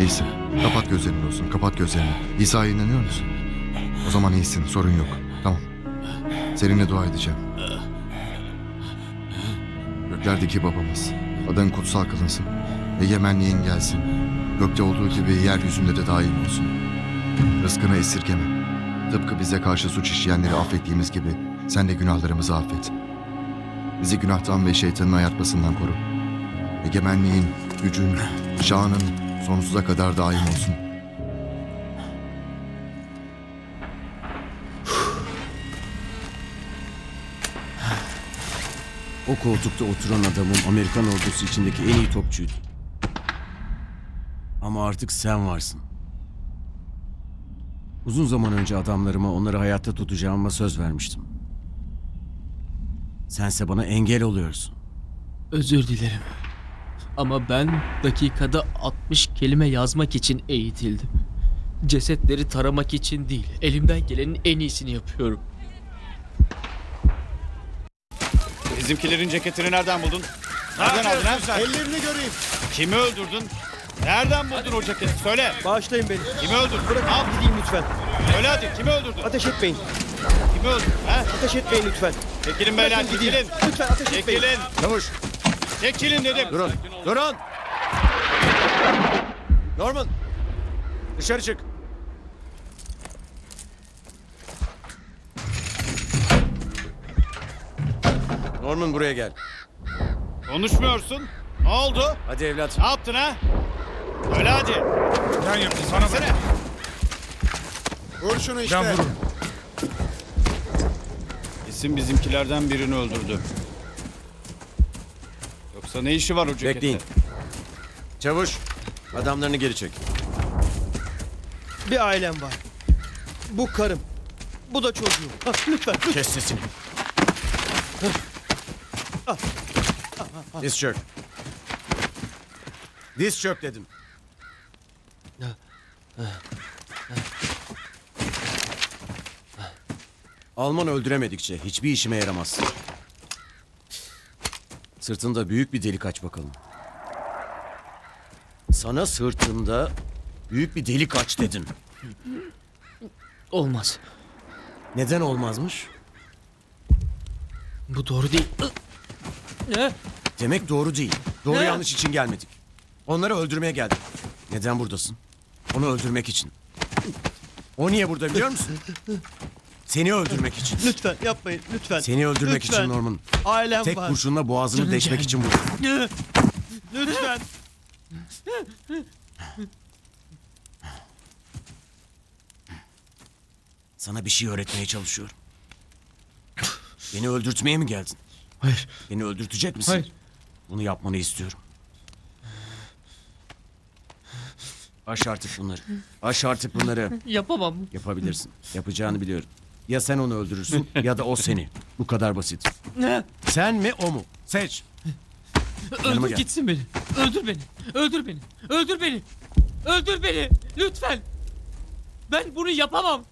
İyisin. Kapat gözlerini olsun. Kapat gözlerini. İsa'ya inanıyor musun? O zaman iyisin. Sorun yok. Tamam. Seninle dua edeceğim. Göklerdeki babamız. Adın kutsal kılınsın. Egemenliğin gelsin. Gökte olduğu gibi yeryüzünde de daim olsun. Rızkını esirgeme. Tıpkı bize karşı suç işleyenleri affettiğimiz gibi sen de günahlarımızı affet. Bizi günahtan ve şeytanın ayartmasından koru. Egemenliğin, gücün, şanın sonsuza kadar daim olsun. O koltukta oturan adamın Amerikan ordusu içindeki en iyi topçuydu. Ama artık sen varsın. Uzun zaman önce adamlarıma onları hayatta tutacağıma söz vermiştim. Sense bana engel oluyorsun. Özür dilerim. Ama ben dakikada 60 kelime yazmak için eğitildim. Cesetleri taramak için değil. Elimden gelenin en iyisini yapıyorum. Bizimkilerin ceketini nereden buldun? Nereden aldın ha? Ellerini göreyim. Kimi öldürdün? Nereden buldun o ceketi? Söyle. Bağışlayın beni. Kimi öldürdün? Bırakın Ne yaptın? gideyim lütfen. Söyle hadi. Kimi öldürdün? Ateş etmeyin. Kimi öldürdün? Ha? Ateş etmeyin lütfen. Çekilin beyler. Bırakın gideyim. Çekilin. Lütfen ateş etmeyin. Çekilin. Çavuş, Çekilin dedim. durun, durun! Norman, dışarı çık. Norman buraya gel. Konuşmuyorsun. Ne oldu? Hadi evlat. Ne yaptın ha? Söyle hadi. Sen yaptın sana bak. Sene. Vur şunu işte. Ben vururum. Kesin bizimkilerden birini öldürdü. Yoksa ne işi var o cekette? Bekleyin. Çavuş, adamlarını geri çek. Bir ailem var. Bu karım. Bu da çocuğum. Lütfen. Kes sesini. Diz çök. Diz çök dedim. Alman öldüremedikçe hiçbir işime yaramaz. Sırtında büyük bir delik aç bakalım. Sana sırtında büyük bir delik aç dedim. Olmaz. Neden olmazmış? Bu doğru değil. Ne? Demek doğru değil. Doğru Ne? yanlış için gelmedik. Onları öldürmeye geldik. Neden buradasın? Onu öldürmek için. O niye burada biliyor musun? Seni öldürmek için. Lütfen yapmayın. Lütfen. Seni öldürmek Lütfen. için Norman. Ailem Tek var. kurşunla boğazını Canım deşmek canım. için burada. Lütfen. Sana bir şey öğretmeye çalışıyorum. Beni öldürtmeye mi geldin? Hayır. Beni öldürtecek misin? Hayır. Bunu yapmanı istiyorum. Aş artık bunları. Aş artık bunları. Yapamam. Yapabilirsin. Yapacağını biliyorum. Ya sen onu öldürürsün ya da o seni. Bu kadar basit. Ne? Sen mi o mu? Seç. Yanıma Öldür gel. gitsin beni. Öldür beni. Öldür beni. Öldür beni. Öldür beni. Lütfen. Ben bunu yapamam.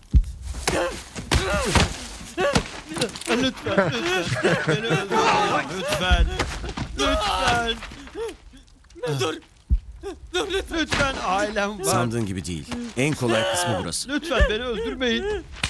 Lütfen. Lütfen. Beni öldürmeyin. Lütfen. Lütfen. Dur. Dur lütfen. Lütfen ailem var. Sandığın gibi değil. En kolay kısmı burası. Lütfen beni öldürmeyin.